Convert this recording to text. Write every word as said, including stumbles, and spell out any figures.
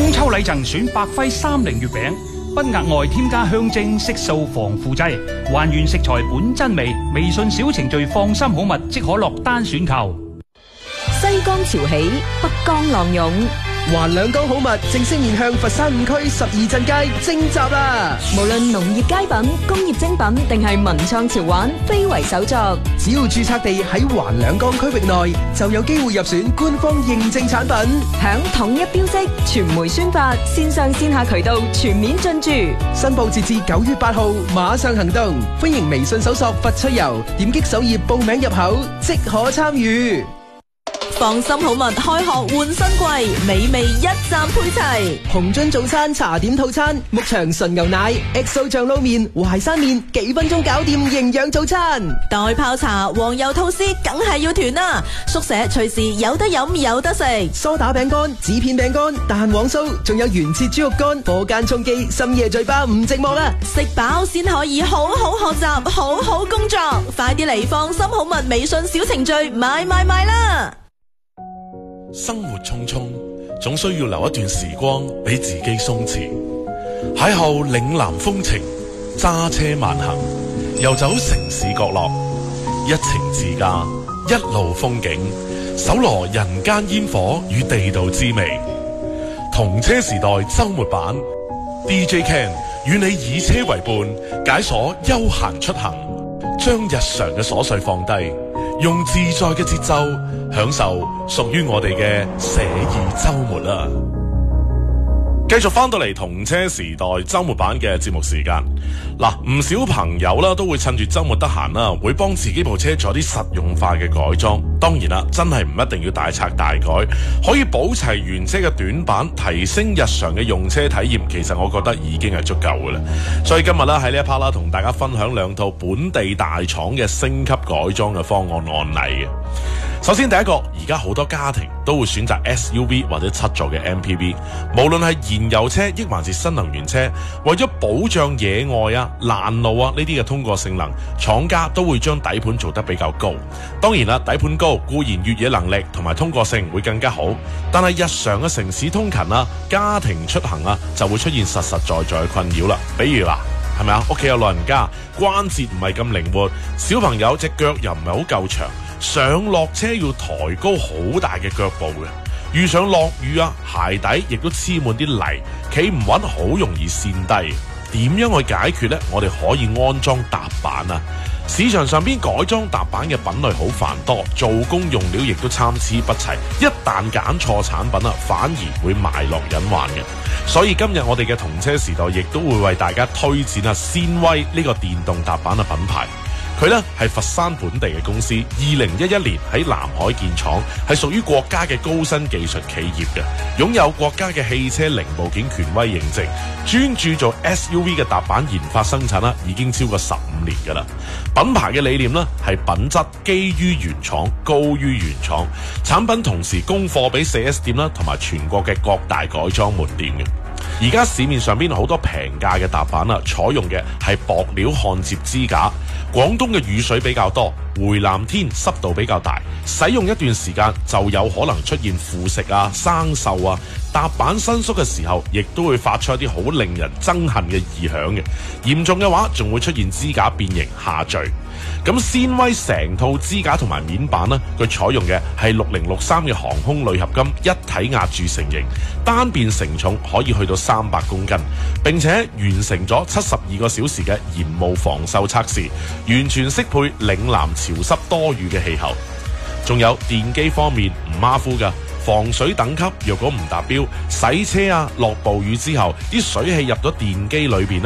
中秋禮贈選百輝三菱月餅，不額外添加香精、色素、防腐劑，還原食材本真味。微信小程序放心好物即可落單選購。 西江潮起，北江浪湧。 環兩江好物正式面向佛山五區十二鎮街徵集啦！ 無論農業佳品、工業精品定係文創潮玩，非為手作。 只要註冊地喺環兩江區域內，就有機會入選官方認證產品， 享統一標識、傳媒宣發、線上線下渠道全面進駐。 申報截至九月八號，馬上行動！歡迎微信搜索佛趣遊，點擊首頁報名入口，即可參與。 放心好物開學換新季，美味一站配齊。 紅樽早餐茶點套餐，牧場純牛奶、X O 醬撈麵、淮山麵，幾分鐘搞掂營養早餐。 袋泡茶、黃油吐司，梗係要團啦！宿舍隨時有得飲有得食。 梳打餅乾、紙片餅乾、蛋黃酥，仲有原切豬肉乾，課間充飢，深夜嘴巴唔寂寞啦！ 食飽先可以好好學習，好好工作。快啲嚟放心好物微信小程序買買買啦！ 生活匆匆，總需要留一段時光俾自己鬆弛。邂逅嶺南風情，揸車慢行，遊走城市角落，一程自駕，一路風景，搜羅人間煙火與地道滋味。同車時代周末版 D J Ken 與你以車為伴，解鎖休閒出行，將日常嘅瑣碎放低，用自在嘅節奏享受屬於我哋嘅寫意周末啦！繼續翻到嚟同車時代周末版嘅節目時間，嗱，唔少朋友啦都會趁住周末得閒啦，會幫自己部車做啲實用化嘅改裝。當然啦，真係唔一定要大拆大改，可以補齊原車嘅短板，提升日常嘅用車體驗。其實我覺得已經係足夠嘅啦。所以今日啦喺呢一 part 啦，同大家分享兩套本地大廠嘅升級改裝嘅方案案例嘅。首先第一個，而家好多家庭都會選擇 S U V 或者七座嘅 M P V， 無論係燃油車抑或是新能源車，為咗保障野外啊、爛路啊呢啲嘅通過性能，廠家都會將底盤做得比較高。當然啦，底盤高固然越野能力同埋通過性會更加好，但係日常嘅城市通勤啊、家庭出行啊，就會出現實實在在嘅困擾啦。比如話，係咪啊？屋企有老人家，關節唔係咁靈活，小朋友隻腳又唔係好夠長，上落車要抬高好大嘅腳步嘅，遇上落雨啊，鞋底亦都黐滿啲泥，企唔穩好容易跣低。點樣去解決呢？我哋可以安裝踏板啊！市場上邊改裝踏板嘅品類好繁多，做工用料亦都參差不齊，一旦揀錯產品啊，反而會埋落隱患嘅。所以今日我哋嘅同車時代亦都會為大家推薦啊先威呢個電動踏板嘅品牌。佢呢係佛山本地嘅公司，二零一一年喺南海建廠，係屬於國家嘅高新技術企業嘅，擁有國家嘅汽車零部件權威認證，專注做 S U V 嘅踏板研發生產啦，已經超過十五年噶啦。品牌嘅理念呢係品質基於原廠，高於原廠，產品同時供貨俾 四 S 店啦，同埋全國嘅各大改裝門店嘅。而家市面上邊好多平價嘅踏板啊，採用嘅係薄料焊接支架。廣東嘅雨水比較多，回南天濕度比較大，使用一段時間就有可能出現腐蝕啊、生鏽啊。踏板伸縮嘅時候，亦都會發出一啲好令人憎恨嘅異響嘅。嚴重嘅話，仲會出現支架變形下墜。咁先威成套支架同埋面板呢，佢採用嘅係六零六三嘅航空鋁合金一體壓鑄成型，單邊承重可以去到三百公斤，並且完成咗七十二個小時嘅嚴霧防鏽測試，完全適配嶺南潮濕多雨嘅氣候。仲有電機方面唔馬虎㗎，防水等級若果唔達標，洗車啊落暴雨之後，啲水氣入咗電機裏邊